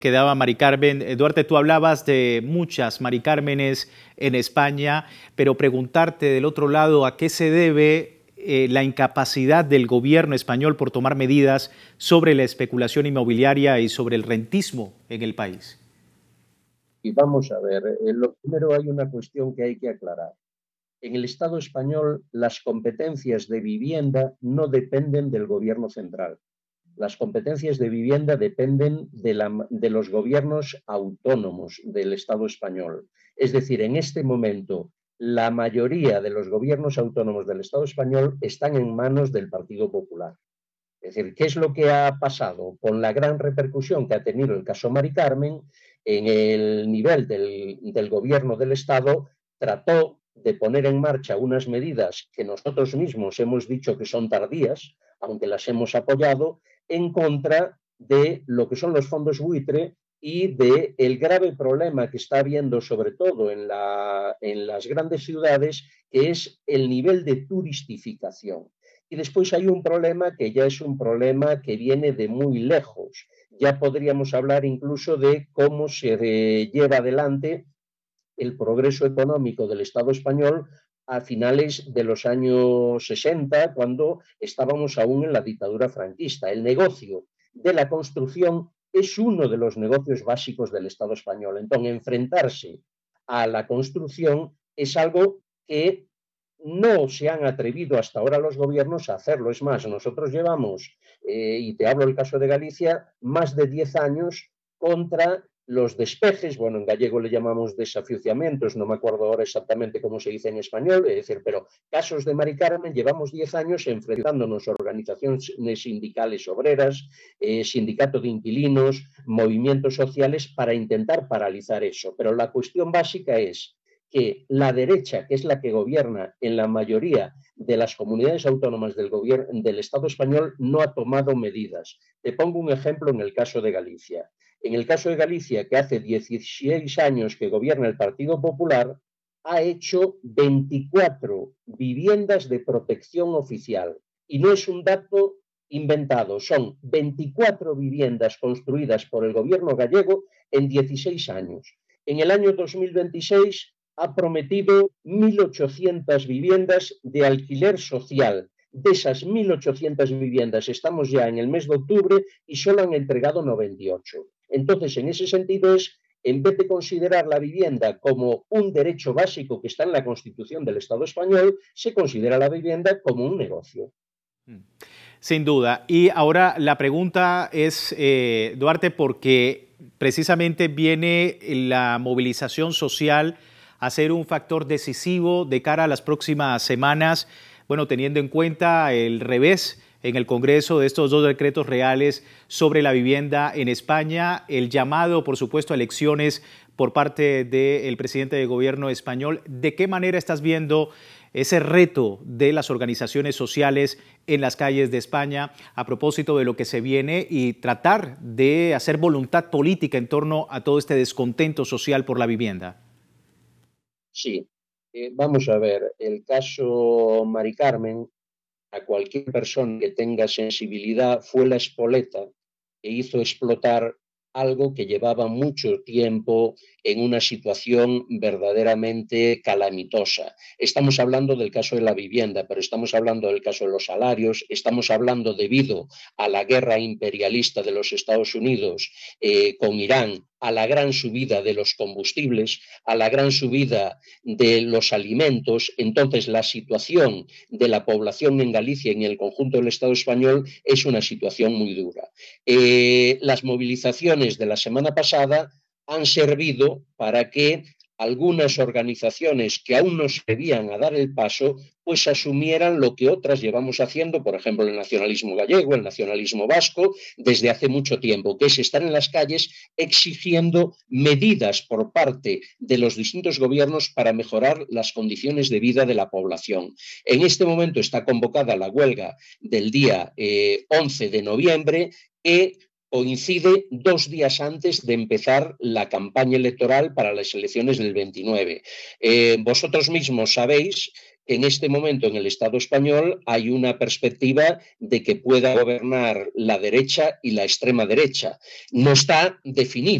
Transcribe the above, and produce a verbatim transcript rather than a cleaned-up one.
Quedaba Mari Carmen. Eh, Duarte, tú hablabas de muchas Mari Cármenes en España, pero preguntarte del otro lado a qué se debe eh, la incapacidad del gobierno español por tomar medidas sobre la especulación inmobiliaria y sobre el rentismo en el país. Y vamos a ver, eh, lo primero hay una cuestión que hay que aclarar. En el Estado español, las competencias de vivienda no dependen del gobierno central. Las competencias de vivienda dependen de, la, de los gobiernos autónomos del Estado español. Es decir, en este momento, la mayoría de los gobiernos autónomos del Estado español están en manos del Partido Popular. Es decir, ¿qué es lo que ha pasado con la gran repercusión que ha tenido el caso Mari Carmen en el nivel del, del gobierno del Estado? Trató de poner en marcha unas medidas que nosotros mismos hemos dicho que son tardías, aunque las hemos apoyado, en contra de lo que son los fondos buitre y del grave problema que está habiendo, sobre todo en, la, en las grandes ciudades, que es el nivel de turistificación. Y después hay un problema que ya es un problema que viene de muy lejos. Ya podríamos hablar incluso de cómo se lleva adelante el progreso económico del Estado español a finales de los años sesenta, cuando estábamos aún en la dictadura franquista. El negocio de la construcción es uno de los negocios básicos del Estado español. Entonces, enfrentarse a la construcción es algo que no se han atrevido hasta ahora los gobiernos a hacerlo. Es más, nosotros llevamos, eh, y te hablo del caso de Galicia, más de diez años contra los despejes, bueno, en gallego le llamamos desafiuciamientos, no me acuerdo ahora exactamente cómo se dice en español, es decir, pero casos de Mari Carmen, llevamos diez años enfrentándonos a organizaciones sindicales obreras, eh, sindicato de inquilinos, movimientos sociales para intentar paralizar eso. Pero la cuestión básica es que la derecha, que es la que gobierna en la mayoría de las comunidades autónomas del, gobierno, del Estado español, no ha tomado medidas. Te pongo un ejemplo en el caso de Galicia. En el caso de Galicia, que hace dieciséis años que gobierna el Partido Popular, ha hecho veinticuatro viviendas de protección oficial. Y no es un dato inventado, son veinticuatro viviendas construidas por el gobierno gallego en dieciséis años. En el año dos mil veintiséis ha prometido mil ochocientas viviendas de alquiler social. De esas mil ochocientas viviendas estamos ya en el mes de octubre y solo han entregado noventa y ocho. Entonces, en ese sentido es, en vez de considerar la vivienda como un derecho básico que está en la Constitución del Estado español, se considera la vivienda como un negocio. Sin duda. Y ahora la pregunta es, eh, Duarte, porque precisamente viene la movilización social a ser un factor decisivo de cara a las próximas semanas, bueno, teniendo en cuenta el revés en el Congreso de estos dos decretos reales sobre la vivienda en España, el llamado, por supuesto, a elecciones por parte del presidente de gobierno español. ¿De qué manera estás viendo ese reto de las organizaciones sociales en las calles de España a propósito de lo que se viene y tratar de hacer voluntad política en torno a todo este descontento social por la vivienda? Sí, eh, vamos a ver, el caso Mari Carmen, a cualquier persona que tenga sensibilidad, fue la espoleta que hizo explotar algo que llevaba mucho tiempo en una situación verdaderamente calamitosa. Estamos hablando del caso de la vivienda, pero estamos hablando del caso de los salarios, estamos hablando debido a la guerra imperialista de los Estados Unidos eh, con Irán, a la gran subida de los combustibles, a la gran subida de los alimentos. Entonces, la situación de la población en Galicia y en el conjunto del Estado español es una situación muy dura. Eh, las movilizaciones de la semana pasada han servido para que algunas organizaciones que aún no se atrevían a dar el paso, pues asumieran lo que otras llevamos haciendo, por ejemplo, el nacionalismo gallego, el nacionalismo vasco, desde hace mucho tiempo, que es estar en las calles exigiendo medidas por parte de los distintos gobiernos para mejorar las condiciones de vida de la población. En este momento está convocada la huelga del día eh, once de noviembre, que coincide dos días antes de empezar la campaña electoral para las elecciones del veintinueve. Eh, vosotros mismos sabéis En este momento en el Estado español hay una perspectiva de que pueda gobernar la derecha y la extrema derecha. No está definido.